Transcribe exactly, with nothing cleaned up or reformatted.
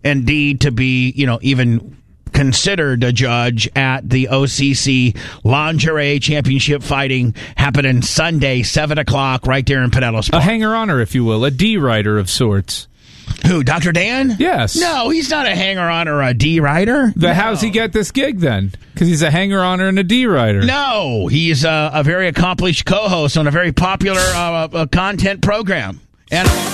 indeed to be, you know, even considered a judge at the O C C Lingerie Championship fighting happening Sunday, seven o'clock, right there in Pinellas Park. A hanger-oner, if you will, a D-rider of sorts. Who, Doctor Dan? Yes. No, he's not a hanger-on or a D-rider. The, no. How's he get this gig, then? Because he's a hanger-oner and a D-rider. No, he's a, a very accomplished co-host on a very popular uh, uh, content program. And